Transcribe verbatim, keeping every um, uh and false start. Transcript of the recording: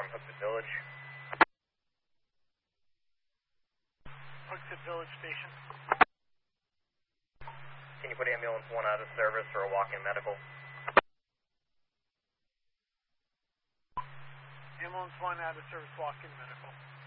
Farm, Hooksett Village. Hooksett Village Station. Can you put ambulance one out of service for a walk-in medical? Ambulance one out of service, walk-in medical.